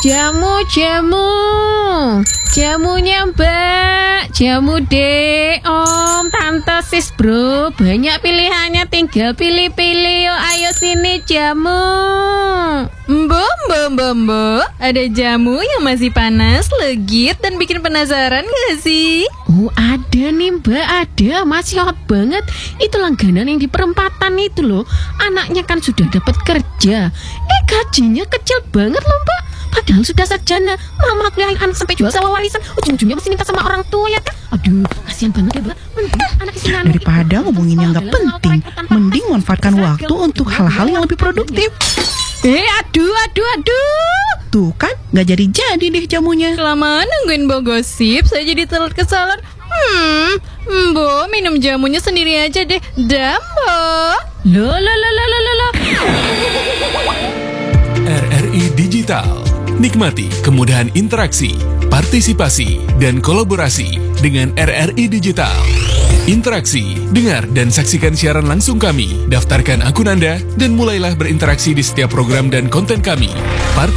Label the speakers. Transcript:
Speaker 1: Jamu, jamunya Mbak, jamu dek, om, tante, sis, bro, banyak pilihannya, tinggal pilih-pilih, yuk, ayo sini jamu.
Speaker 2: Mbak, ada jamu yang masih panas, legit, dan bikin penasaran gak sih?
Speaker 1: Oh, ada nih Mbak, ada, masih hot banget. Itu langganan yang di perempatan itu loh. Anaknya kan sudah dapat kerja, gajinya kecil banget loh Mbak. Padahal sudah sarjana, mama kuliahin anak sampai jual sawah warisan, ujung-ujungnya masih minta sama orang tua ya kan? Aduh, kasihan banget ya Mbak. Anak istri
Speaker 3: Daripada ngomongin yang gak penting, mending manfaatkan waktu untuk hal-hal yang lebih produktif.
Speaker 1: Aduh.
Speaker 3: Tuh kan, gak jadi-jadi deh jamunya.
Speaker 2: Kelamaan nungguin Mbak gosip, saya jadi telat ke salon. Mbak, minum jamunya sendiri aja deh. Dah, Mbak.
Speaker 1: Loh.
Speaker 4: RRI Digital. Nikmati kemudahan interaksi, partisipasi, dan kolaborasi dengan RRI Digital. Interaksi, dengar dan saksikan siaran langsung kami. Daftarkan akun Anda dan mulailah berinteraksi di setiap program dan konten kami.